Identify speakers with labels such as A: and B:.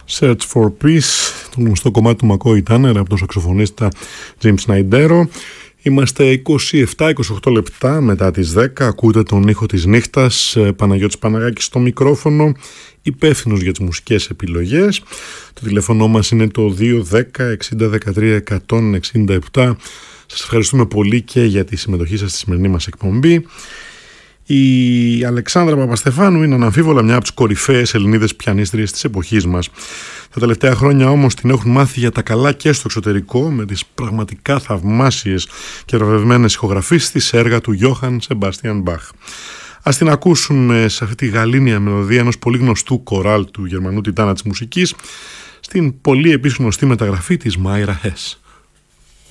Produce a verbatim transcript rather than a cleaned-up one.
A: Search for Peace, το γνωστό κομμάτι του McCoy Tanner από τον σαξοφωνίστα Jim Snydero. Είμαστε είκοσι επτά είκοσι οκτώ λεπτά μετά τις δέκα, ακούτε τον ήχο της νύχτας, Παναγιώτης Παναγάκης στο μικρόφωνο, υπεύθυνος για τις μουσικές επιλογές. Το τηλέφωνο μας είναι το δύο δέκα εξήντα δεκατρία εκατόν εξήντα επτά. Σας ευχαριστούμε πολύ και για τη συμμετοχή σας στη σημερινή μας εκπομπή. Η Αλεξάνδρα Παπαστεφάνου είναι αναμφίβολα μια από τις κορυφαίες Ελληνίδες πιανίστριες της εποχής μας. Τα τελευταία χρόνια όμως την έχουν μάθει για τα καλά και στο εξωτερικό με τις πραγματικά θαυμάσιες και βραβευμένες ηχογραφήσεις της έργα του Johann Sebastian Bach. Ας την ακούσουμε σε αυτή τη γαλήνια μελωδία ενός πολύ γνωστού κοράλ του Γερμανού τιτάνα της μουσικής, στην πολύ επίσης γνωστή μεταγραφή της Μάιρα Hess.